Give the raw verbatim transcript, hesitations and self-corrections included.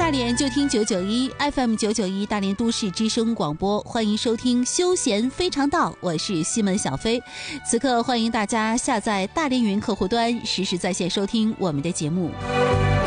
大连就听九九一 F M 九九一大连都市之声广播，欢迎收听休闲非常道，我是西门小飞。此刻欢迎大家下载大连云客户端，实时在线收听我们的节目。